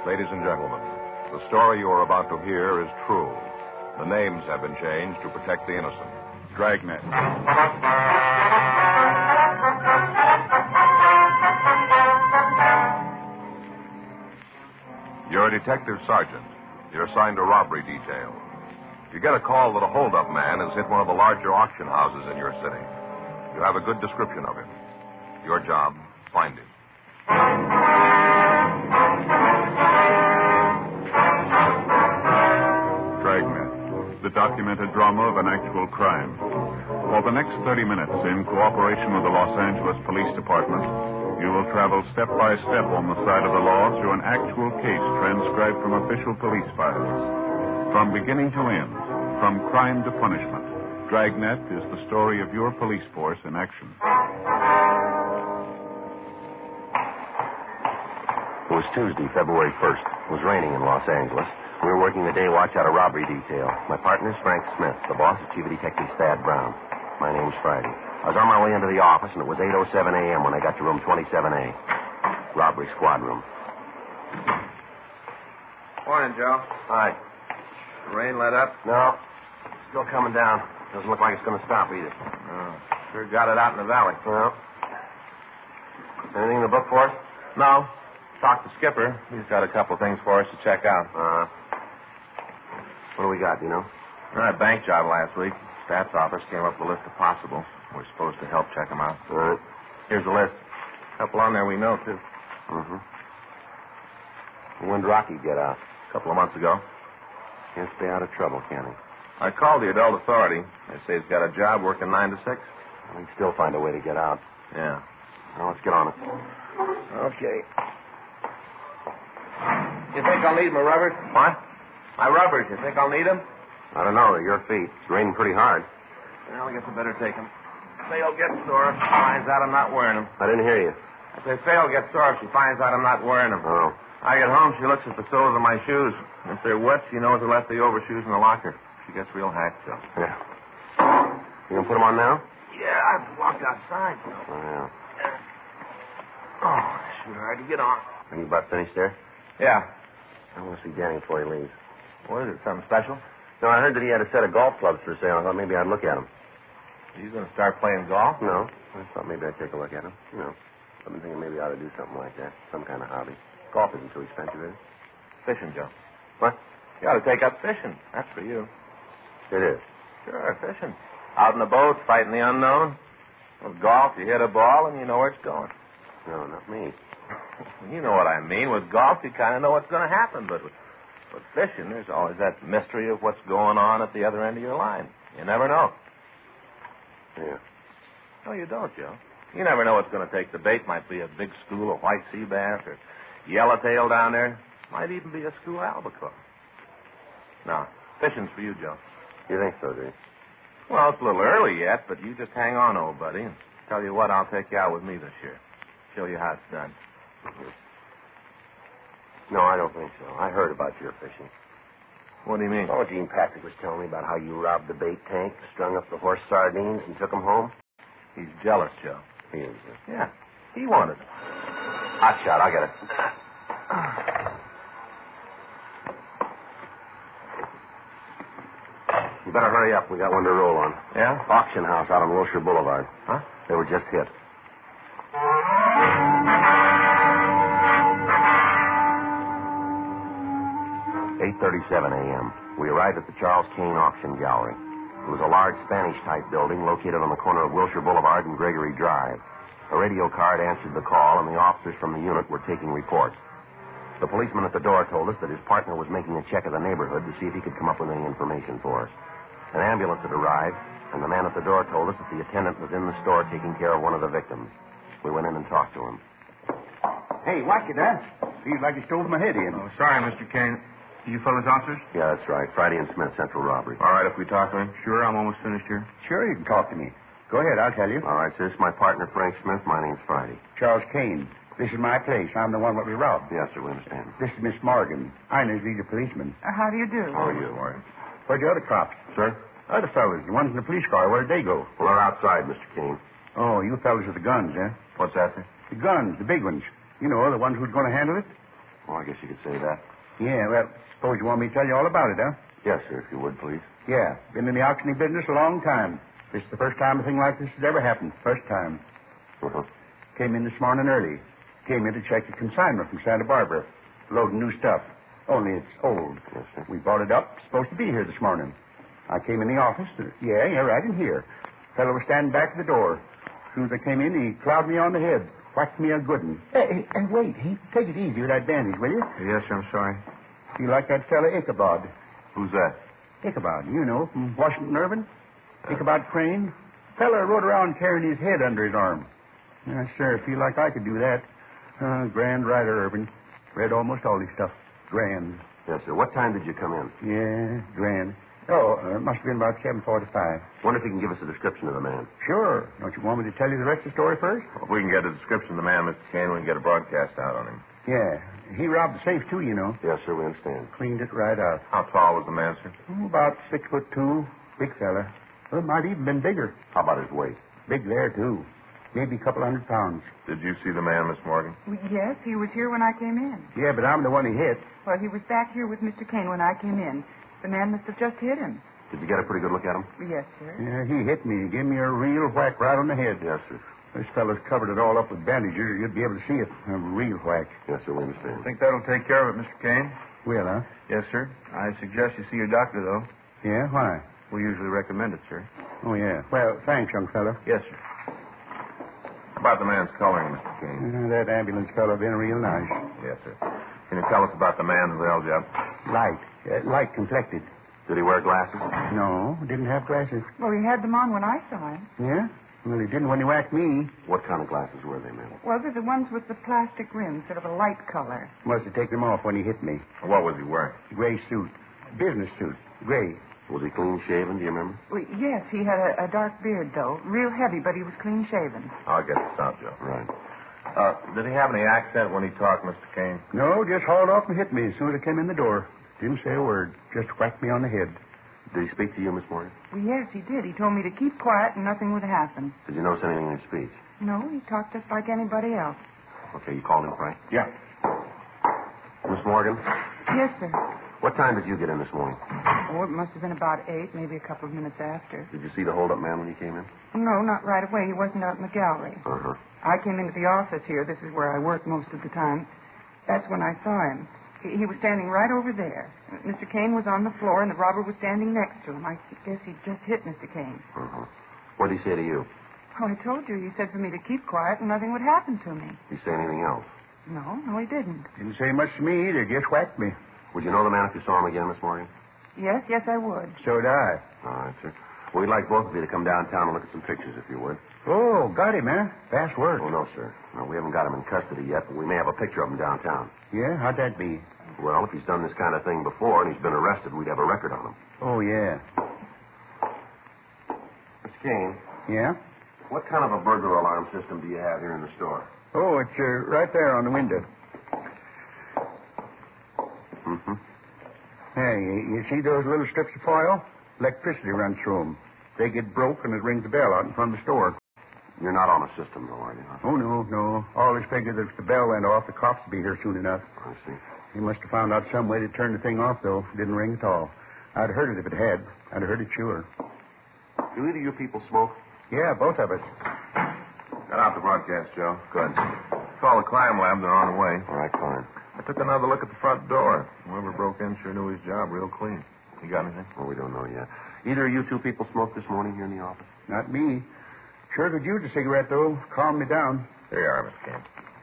ladies and gentlemen. The story you are about to hear is true. The names have been changed to protect the innocent. Dragnet. You're a detective sergeant. You're assigned to robbery detail. You get a call that a hold-up man has hit one of the larger auction houses in your city. You have a good description of him. Your job, find him. Dragnet, the documented drama of an actual crime. For the next 30 minutes, in cooperation with the Los Angeles Police Department, you will travel step by step on the side of the law through an actual case transcribed from official police files. From beginning to end, from crime to punishment, Dragnet is the story of your police force in action. It was Tuesday, February 1st. It was raining in Los Angeles. We were working the day watch out of robbery detail. My partner is Frank Smith. The boss is Chief of Detective Thad Brown. My name's Friday. I was on my way into the office, and it was 8:07 a.m. when I got to room 27A. Robbery squad room. Morning, Joe. Hi. The rain let up? No. Still coming down. Doesn't look like it's going to stop either. Oh, sure got it out in the valley. Well. Anything in the book for us? No. Talked to Skipper. He's got a couple things for us to check out. What do we got, do you know? We had a bank job last week. Stats office came up with a list of possibles. We're supposed to help check them out. All right. Here's the list. A couple on there we know, too. Mm-hmm. When did Rocky get out? A couple of months ago. Can't stay out of trouble, can he? I called the adult authority. They say he's got a job working 9 to 6. He'd still find a way to get out. Yeah. Now, let's get on it. Okay. You think I'll need my rubbers? What? My rubbers. You think I'll need them? I don't know. They're your feet. It's raining pretty hard. Well, I guess I better take them. Faye'll get sore if she finds out I'm not wearing them. I didn't hear you. I say Faye'll get sore if she finds out I'm not wearing them. Oh. I get home, she looks at the soles of my shoes. If they're wet, she knows I left the overshoes in the locker. She gets real hacked, Joe. Yeah. You gonna put them on now? Yeah, I've walked outside, Joe. Oh, yeah. Oh, sure hard to get on. Are you about finished there? Yeah. I want to see Danny before he leaves. What is it, something special? No, I heard that he had a set of golf clubs for sale. I thought maybe I'd look at them. You going to start playing golf? No. I thought maybe I'd take a look at them. You know, I've been thinking maybe I ought to do something like that. Some kind of hobby. Golf isn't too expensive, is it? Fishing, Joe. What? You ought to take up fishing. That's for you. It is. Sure, fishing. Out in the boat, fighting the unknown. With golf, you hit a ball and you know where it's going. No, not me. You know what I mean. With golf, you kind of know what's going to happen. But with fishing, there's always that mystery of what's going on at the other end of your line. You never know. Yeah. No, you don't, Joe. You never know what's going to take the bait. Might be a big school of white sea bass or yellowtail down there. Might even be a school albacore. No, fishing's for you, Joe. You think so, do you? Well, it's a little early yet, but you just hang on, old buddy. And tell you what, I'll take you out with me this year. Show you how it's done. No, I don't think so. I heard about your fishing. What do you mean? Oh, Gene Patrick was telling me about how you robbed the bait tank, strung up the horse sardines, and took them home. He's jealous, Joe. He is. Yeah, he wanted them. Hot shot, I'll get it. You better hurry up. We got one to roll on. Yeah? Auction house out on Wilshire Boulevard. Huh? They were just hit. "8:37 a.m. We arrived at the Charles Kane Auction Gallery. It was a large Spanish-type building located on the corner of Wilshire Boulevard and Gregory Drive. A radio card answered the call, and the officers from the unit were taking reports. The policeman at the door told us that his partner was making a check of the neighborhood to see if he could come up with any information for us. An ambulance had arrived, and the man at the door told us that the attendant was in the store taking care of one of the victims. We went in and talked to him. Hey, watch it, Dad. Feels like you stole my head in. Oh, sorry, Mr. Kane. You fellas officers? Yeah, that's right. Friday and Smith, Central Robbery. All right, if we talk to him. Sure, I'm almost finished here. Sure, you can talk to me. Go ahead, I'll tell you. All right, sir. This is my partner, Frank Smith. My name's Friday. Charles Kane. This is my place. I'm the one that we robbed. Yes, sir, we understand. This is Miss Morgan. I know he's a policeman. How do you do? How are you? Where'd the other cops? Sir? Other fellas, the ones in the police car, where'd they go? Well, they're outside, Mr. Kane. Oh, you fellas with the guns, eh? What's that, sir? The guns, the big ones. You know, the ones who's going to handle it? Well, I guess you could say that. Yeah, well, suppose you want me to tell you all about it, huh? Yes, sir, if you would, please. Yeah, been in the auctioning business a long time. This is the first time a thing like this has ever happened. First time. Uh-huh. Came in this morning early. Came in to check a consignment from Santa Barbara. Loading new stuff. Only it's old. Yes, sir. We bought it up. Supposed to be here this morning. I came in the office. Yeah, right in here. Fellow was standing back at the door. As soon as I came in, he clouded me on the head. Whacked me a good one. Hey, wait. Take it easy with that bandage, will you? Yes, sir, I'm sorry. You like that fella Ichabod? Who's that? Ichabod, you know, from Washington Irving. Ichabod Crane. Fella rode around carrying his head under his arm. Yes, sir, feel like I could do that. Grand writer, Irving. Read almost all his stuff. Grand. Yes, sir. What time did you come in? Yeah, grand. Oh, it must have been about 7:45. Wonder if you can give us a description of the man. Sure. Don't you want me to tell you the rest of the story first? Well, if we can get a description of the man, Mr. Kane, we can get a broadcast out on him. Yeah. He robbed the safe, too, you know. Yes, sir, we understand. Cleaned it right out. How tall was the man, sir? About 6'2". Big fella. Well, might even been bigger. How about his weight? Big there, too. Maybe a couple 100 pounds. Did you see the man, Miss Morgan? Yes, he was here when I came in. Yeah, but I'm the one he hit. Well, he was back here with Mr. Kane when I came in. The man must have just hit him. Did you get a pretty good look at him? Yes, sir. Yeah, he hit me. He gave me a real whack right on the head. Yes, sir. This fellow's covered it all up with bandages. You'd be able to see it. A real whack. Yes, sir, we understand. Think that'll take care of it, Mr. Kane? Well, huh? Yes, sir. I suggest you see your doctor, though. Yeah, why? We usually recommend it, sir. Oh, yeah. Well, thanks, young fellow. Yes, sir. How about the man's coloring, Mr. Kane? That ambulance fellow been real nice. Yes, sir. Can you tell us about the man who held you up? Light complected. Did he wear glasses? No, didn't have glasses. Well, he had them on when I saw him. Yeah? Well, he didn't when he whacked me. What kind of glasses were they, ma'am? Well, they're the ones with the plastic rims, sort of a light color. Must have taken them off when he hit me. What was he wearing? Gray suit. Business suit. Gray. Was he clean shaven, do you remember? Well, yes, he had a dark beard, though. Real heavy, but he was clean shaven. I'll get this out, Joe. Right. Did he have any accent when he talked, Mr. Kane? No, just hauled off and hit me as soon as I came in the door. Didn't say a word. Just whacked me on the head. Did he speak to you, Miss Morgan? Well, yes, he did. He told me to keep quiet and nothing would happen. Did you notice anything in his speech? No, he talked just like anybody else. Okay, you called him, Frank? Yeah. Miss Morgan, Yes, sir. what time did you get in this morning? Oh, it must have been about 8, maybe a couple of minutes after. Did you see the hold-up man when he came in? No, not right away. He wasn't out in the gallery. Uh-huh. I came into the office here. This is where I work most of the time. That's when I saw him. He was standing right over there. Mr. Kane was on the floor, and the robber was standing next to him. I guess he just hit Mr. Kane. Uh-huh. What did he say to you? Oh, I told you. He said for me to keep quiet and nothing would happen to me. Did he say anything else? No, he didn't. Didn't say much to me either. Just whacked me. Would you know the man if you saw him again, Miss Morgan? Yes, I would. So did I. All right, sir. We'd like both of you to come downtown and look at some pictures, if you would. Oh, got him, huh? Fast work. Oh, no, sir. No, we haven't got him in custody yet, but we may have a picture of him downtown. Yeah? How'd that be? Well, if he's done this kind of thing before and he's been arrested, we'd have a record on him. Oh, yeah. Mr. Kane, Yeah? what kind of a burglar alarm system do you have here in the store? Oh, it's right there on the window. Mm-hmm. Hey, you see those little strips of foil? Electricity runs through them. They get broke and it rings the bell out in front of the store. You're not on a system, though, are you? Oh, no. Always figured that if the bell went off, the cops would be here soon enough. I see. He must have found out some way to turn the thing off, though. Didn't ring at all. I'd heard it if it had. I'd heard it sure. Do either of you people smoke? Yeah, both of us. Got out the broadcast, Joe. Good. Call the crime lab. They're on the way. All right, fine. I took another look at the front door. Whoever broke in sure knew his job real clean. You got anything? Well, we don't know yet. Either of you two people smoked this morning here in the office? Not me. Sure could use a cigarette, though. Calm me down. There you are, Miss Kane.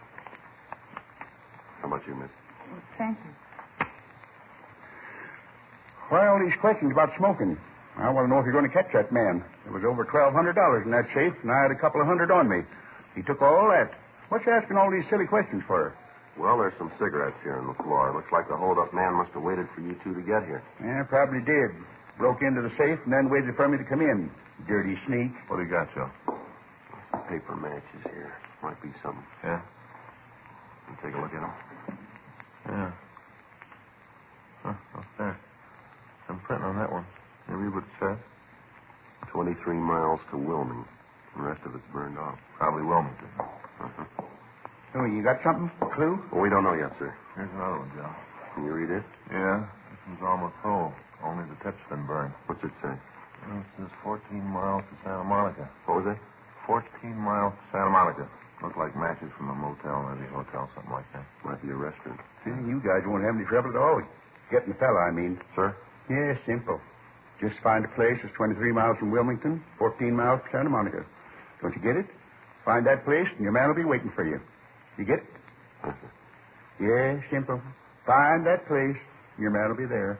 How about you, miss? Thank you. Why all these questions about smoking? I want to know if you're going to catch that man. There was over $1,200 in that safe, and I had a couple of hundred on me. He took all that. What's you asking all these silly questions for? Well, there's some cigarettes here on the floor. Looks like the hold-up man must have waited for you two to get here. Yeah, probably did. Broke into the safe and then waited for me to come in. Dirty sneak. What do you got, Joe? Paper matches here. Might be some. Yeah? You take a look at them. Yeah. Huh, what's there? Some print on that one. You read what it says? 23 miles to Wilming. The rest of it's burned off. Probably Wilmington. Uh-huh. Oh, you got something? A clue? Well, we don't know yet, sir. Here's another one, Joe. Can you read it? Yeah, this one's almost full. Only the tip's been burned. What's it say? Well, it says 14 miles to Santa Monica. What was it? 14 miles to Santa Monica. Look like matches from a motel, maybe hotel, something like that. Might be a restaurant. See, you guys won't have any trouble at all. Getting the fella, I mean. Sir? Yeah, simple. Just find a place that's 23 miles from Wilmington, 14 miles from Santa Monica. Don't you get it? Find that place, and your man will be waiting for you. You get it? Yeah, simple. Find that place, and your man will be there.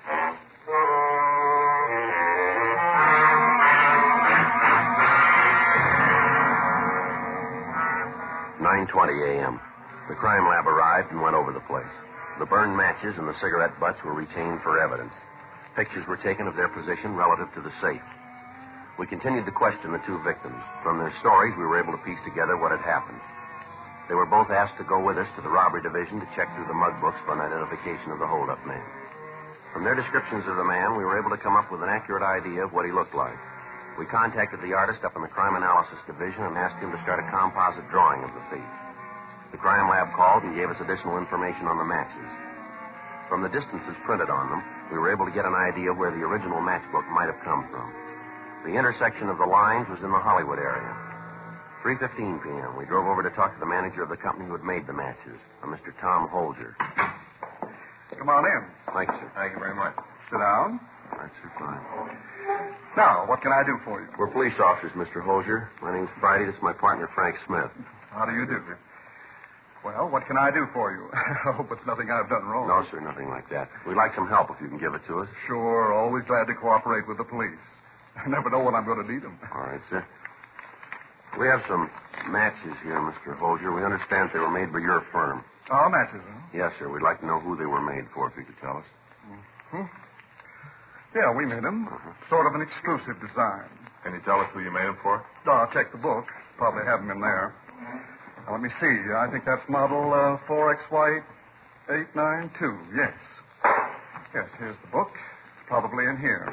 9:20 a.m. The crime lab arrived and went over the place. The burned matches and the cigarette butts were retained for evidence. Pictures were taken of their position relative to the safe. We continued to question the two victims. From their stories, we were able to piece together what had happened. They were both asked to go with us to the robbery division to check through the mug books for an identification of the holdup man. From their descriptions of the man, we were able to come up with an accurate idea of what he looked like. We contacted the artist up in the crime analysis division and asked him to start a composite drawing of the thief. The crime lab called and gave us additional information on the matches. From the distances printed on them, we were able to get an idea of where the original matchbook might have come from. The intersection of the lines was in the Hollywood area. 3:15 p.m., we drove over to talk to the manager of the company who had made the matches, a Mr. Tom Holger. Come on in. Thank you, sir. Thank you very much. Sit down. That's sir, fine. Now, what can I do for you? We're police officers, Mr. Holger. My name's Friday. This is my partner, Frank Smith. How do you do? Well, what can I do for you? I hope it's nothing I've done wrong. No, sir, nothing like that. We'd like some help if you can give it to us. Sure, always glad to cooperate with the police. I never know when I'm going to need them. All right, sir. We have some matches here, Mr. Holger. We understand they were made by your firm. Oh, matches, huh? Yes, sir. We'd like to know who they were made for, if you could tell us. Mm-hmm. Yeah, we made them. Sort of an exclusive design. Can you tell us who you made them for? Oh, I'll check the book. Probably have them in there. Now, let me see. I think that's model 4XY892. Yes. Yes, here's the book. It's probably in here.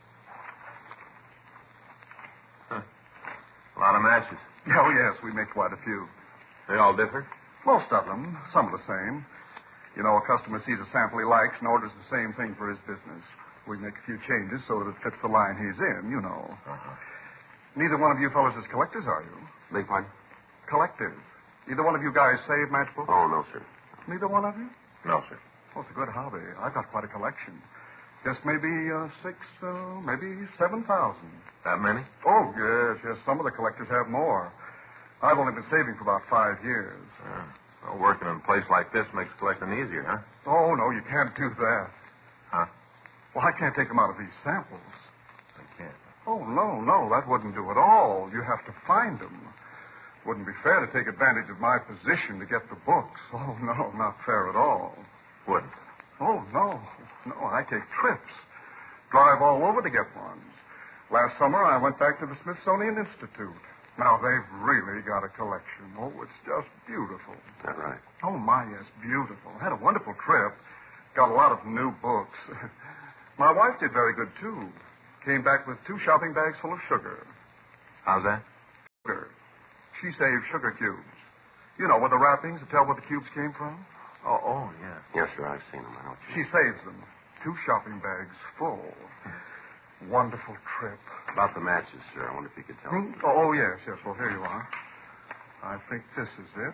A lot of matches. Oh, yes, we make quite a few. They all different? Most of them. Some are the same. You know, a customer sees a sample he likes and orders the same thing for his business. We make a few changes so that it fits the line he's in, you know. Uh-huh. Neither one of you fellows is collectors, are you? Beg pardon? Collectors. Either one of you guys save matchbooks? Oh, no, sir. Neither one of you? No, sir. Oh, it's a good hobby. I've got quite a collection. Just maybe 7,000. That many? Oh, yes. Some of the collectors have more. I've only been saving for about 5 years. Well, working in a place like this makes collecting easier, huh? Oh, no, you can't do that. Huh? Well, I can't take them out of these samples. I can't. Oh, no, that wouldn't do at all. You have to find them. Wouldn't be fair to take advantage of my position to get the books. Oh, no, not fair at all. Wouldn't. Oh, no, I take trips. Drive all over to get ones. Last summer, I went back to the Smithsonian Institute. Now, they've really got a collection. Oh, it's just beautiful. Is that right? Oh, my, yes, beautiful. Had a wonderful trip. Got a lot of new books. My wife did very good, too. Came back with 2 shopping bags full of sugar. How's that? Sugar. She saved sugar cubes. You know, with the wrappings to tell where the cubes came from? Oh, yeah. Yes, sir. I've seen them. I know what you She saves them. 2 shopping bags full. Wonderful trip. About the matches, sir. I wonder if you could tell us. Oh, yes. Well, here you are. I think this is it.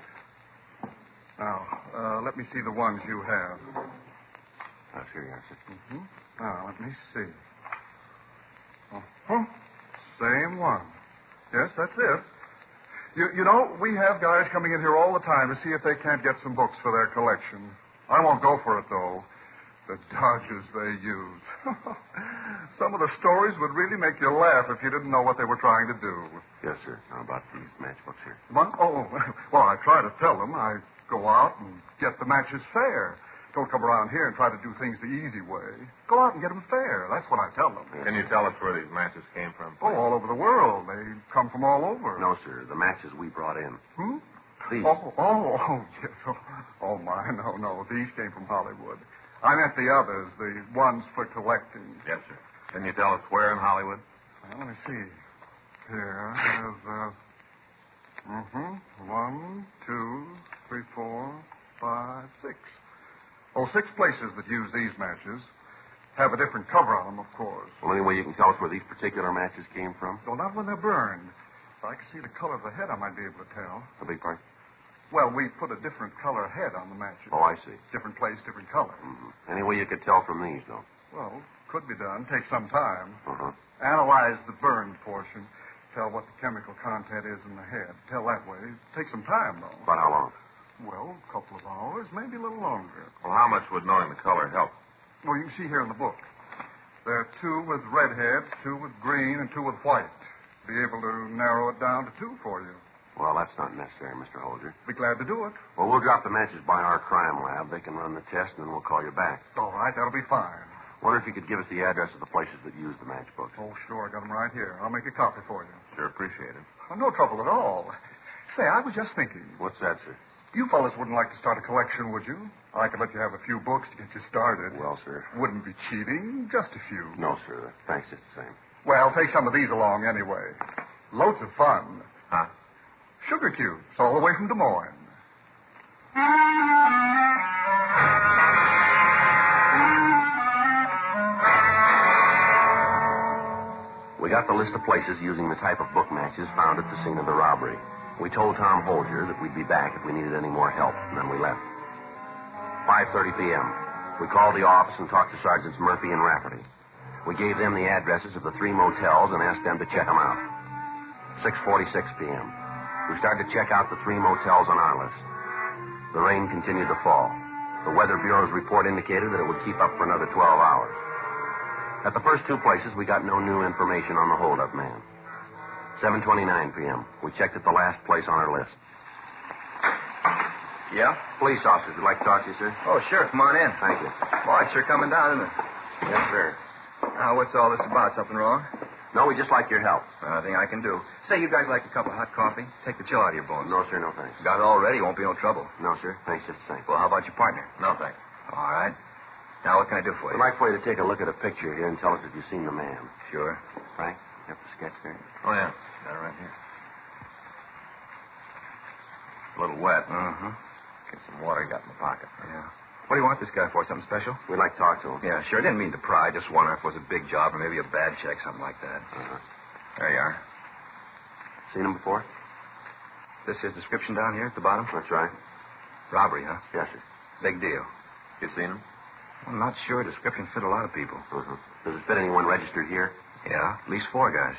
Now, let me see the ones you have. Yes, here you are, sir. Mm-hmm. Now, let me see. Uh-huh. Same one. Yes, that's it. You know, we have guys coming in here all the time to see if they can't get some books for their collection. I won't go for it, though. The dodges they use. Some of the stories would really make you laugh if you didn't know what they were trying to do. Yes, sir. How about these matchbooks here? What? Oh, well, I try to tell them. I go out and get the matches fair. Don't come around here and try to do things the easy way. Go out and get them fair. That's what I tell them. Can you tell us where these matches came from? Oh, all over the world. They come from all over. No, sir. The matches we brought in. These. Oh, yes. Oh, my, no. These came from Hollywood. I meant the others, the ones for collecting. Yes, sir. Can you tell us where in Hollywood? Well, let me see. Here, there's Mm-hmm. 1, 2, 3, 4, 5, 6. Oh, 6 places that use these matches. Have a different cover on them, of course. Well, any way you can tell us where these particular matches came from? Well, not when they're burned. If I could see the color of the head, I might be able to tell. A big part? Well, we put a different color head on the matches. Oh, I see. Different place, different color. Mm-hmm. Any way you could tell from these, though? Well, could be done. Take some time. Uh-huh. Analyze the burned portion. Tell what the chemical content is in the head. Tell that way. Take some time, though. About how long? Well, a couple of hours, maybe a little longer. Well, how much would knowing the color help? Well, you can see here in the book. There are 2 with red heads, 2 with green, and 2 with white. Be able to narrow it down to 2 for you. Well, that's not necessary, Mr. Holger. Be glad to do it. Well, we'll drop the matches by our crime lab. They can run the test, and then we'll call you back. All right, that'll be fine. Wonder if you could give us the address of the places that use the matchbooks. Oh, sure, I got them right here. I'll make a copy for you. Sure appreciate it. Oh, no trouble at all. Say, I was just thinking. What's that, sir? You fellas wouldn't like to start a collection, would you? I could let you have a few books to get you started. Well, sir. Wouldn't be cheating, just a few. No, sir. Thanks just the same. Well, take some of these along anyway. Loads of fun. Huh? Sugar cubes, all the way from Des Moines. We got the list of places using the type of book matches found at the scene of the robbery. We told Tom Holger that we'd be back if we needed any more help, and then we left. 5:30 p.m. We called the office and talked to Sergeants Murphy and Rafferty. We gave them the addresses of the 3 motels and asked them to check them out. 6:46 p.m. We started to check out the 3 motels on our list. The rain continued to fall. The Weather Bureau's report indicated that it would keep up for another 12 hours. At the first 2 places, we got no new information on the holdup man. 7:29 p.m. We checked at the last place on our list. Yeah? Police officers would like to talk to you, sir. Oh, sure. Come on in. Thank you. Boy, it's sure coming down, isn't it? Yes, sir. Now, what's all this about? Something wrong? No, we just like your help. Nothing I can do. Say, you guys like a cup of hot coffee? Take the chill out of your bones. No, sir, no thanks. Got it already. Won't be no trouble. No, sir. Thanks just the same. Well, how about your partner? No, thanks. All right. Now, what can I do for you? We'd like for you to take a look at a picture here and tell us if you've seen the man. Sure. Frank, you have the sketch there? Oh, yeah. Got it right here. A little wet. Uh-huh. Get some water you got in the pocket. Yeah. What do you want this guy for? Something special? We'd like to talk to him. Yeah, sure. Didn't mean to pry. Just wondering if it was a big job or maybe a bad check, something like that. Uh-huh. There you are. Seen him before? This his description down here at the bottom? That's right. Robbery, huh? Yes, sir. Big deal. You seen him? I'm not sure. Description fit a lot of people. Uh-huh. Does it fit anyone registered here? Yeah, at least 4 guys.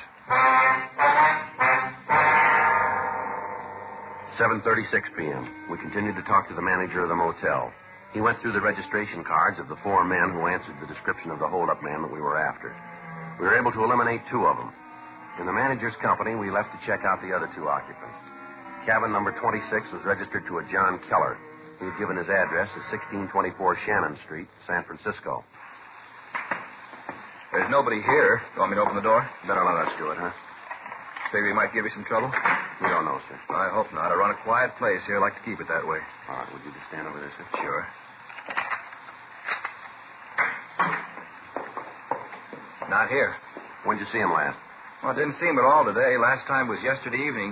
7:36 p.m. We continued to talk to the manager of the motel. He went through the registration cards of the 4 men who answered the description of the holdup man that we were after. We were able to eliminate 2 of them. In the manager's company, we left to check out the other 2 occupants. Cabin number 26 was registered to a John Keller. He had given his address as 1624 Shannon Street, San Francisco. There's nobody here. You want me to open the door? Better let us do it, huh? Figure he might give you some trouble? We don't know, sir. I hope not. I run a quiet place here. I like to keep it that way. All right, would you just stand over there, sir? Sure. Not here. When'd you see him last? Well, I didn't see him at all today. Last time was yesterday evening.